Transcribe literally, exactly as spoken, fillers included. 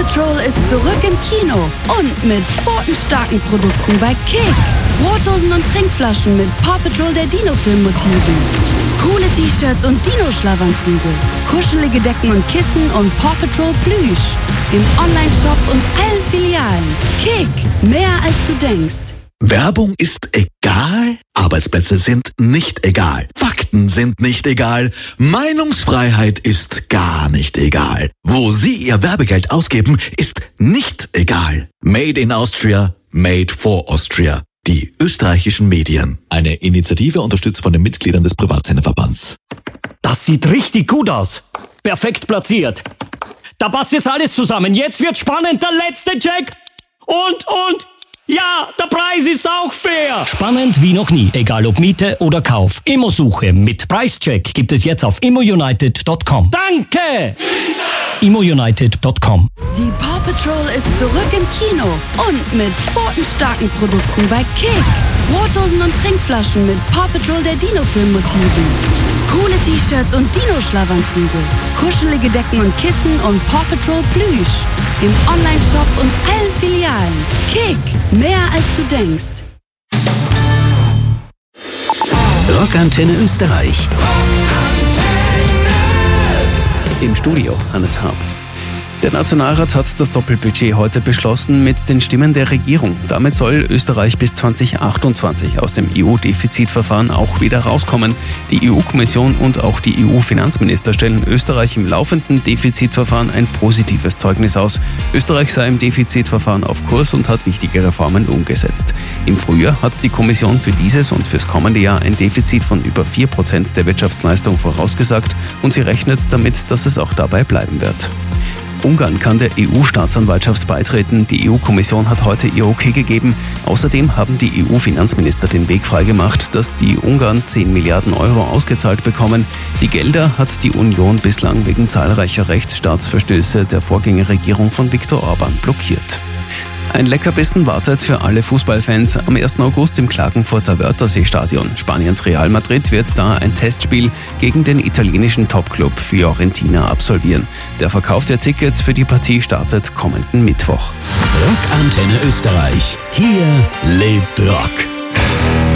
Patrol ist zurück im Kino und mit pfotenstarken Produkten bei Kick. Brotdosen und Trinkflaschen mit Paw Patrol der Dino-Film-Motiven. Coole T-Shirts und Dino-Schlafanzüge. Kuschelige Decken und Kissen und Paw Patrol Plüsch. Im Online-Shop und allen Filialen. Kick, mehr als du denkst. Werbung ist egal, Arbeitsplätze sind nicht egal, Fakten sind nicht egal, Meinungsfreiheit ist gar nicht egal. Wo Sie Ihr Werbegeld ausgeben, ist nicht egal. Made in Austria, made for Austria. Die österreichischen Medien. Eine Initiative unterstützt von den Mitgliedern des Privatsenderverbands. Das sieht richtig gut aus. Perfekt platziert. Da passt jetzt alles zusammen. Jetzt wird spannend. Der letzte Check. Und, und... ja, der Preis ist auch fair. Spannend wie noch nie, egal ob Miete oder Kauf. Immosuche mit Preischeck gibt es jetzt auf immounited punkt com. Danke! immounited punkt com. Die Paw Patrol ist zurück im Kino und mit pfotenstarken Produkten bei Kick. Brotdosen und Trinkflaschen mit Paw Patrol der Dino-Film-Motiven. Coole T-Shirts und Dino-Schlafanzüge. Kuschelige Decken und Kissen und Paw Patrol Plüsch. Im Online-Shop und allen Filialen. Kick, mehr als du denkst. Rockantenne Österreich. Im Studio Hannes Haab. Der Nationalrat hat das Doppelbudget heute beschlossen mit den Stimmen der Regierung. Damit soll Österreich bis zwanzig achtundzwanzig aus dem E U-Defizitverfahren auch wieder rauskommen. Die E U-Kommission und auch die E U-Finanzminister stellen Österreich im laufenden Defizitverfahren ein positives Zeugnis aus. Österreich sei im Defizitverfahren auf Kurs und hat wichtige Reformen umgesetzt. Im Frühjahr hat die Kommission für dieses und fürs kommende Jahr ein Defizit von über vier Prozent der Wirtschaftsleistung vorausgesagt und sie rechnet damit, dass es auch dabei bleiben wird. Ungarn kann der E U-Staatsanwaltschaft beitreten. Die E U-Kommission hat heute ihr Okay gegeben. Außerdem haben die E U-Finanzminister den Weg freigemacht, dass die Ungarn zehn Milliarden Euro ausgezahlt bekommen. Die Gelder hat die Union bislang wegen zahlreicher Rechtsstaatsverstöße der Vorgängerregierung von Viktor Orban blockiert. Ein Leckerbissen wartet für alle Fußballfans am ersten August im Klagenfurter Wörthersee-Stadion. Spaniens Real Madrid wird da ein Testspiel gegen den italienischen Topclub Fiorentina absolvieren. Der Verkauf der Tickets für die Partie startet kommenden Mittwoch. Rockantenne Österreich. Hier lebt Rock.